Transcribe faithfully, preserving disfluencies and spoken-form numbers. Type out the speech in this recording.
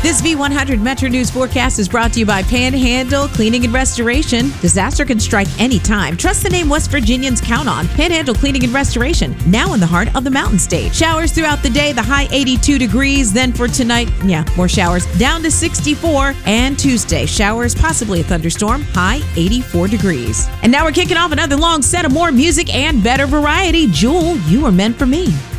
This V one hundred Metro News forecast is brought to you by Panhandle Cleaning and Restoration. Disaster can strike anytime. Trust the name West Virginians count on. Panhandle Cleaning and Restoration, now in the heart of the Mountain State. Showers throughout the day, the high eighty-two degrees. Then for tonight, yeah, more showers, down to sixty-four. And Tuesday, showers, possibly a thunderstorm, high eighty-four degrees. And now we're kicking off another long set of more music and better variety. Jewel, you are meant for me.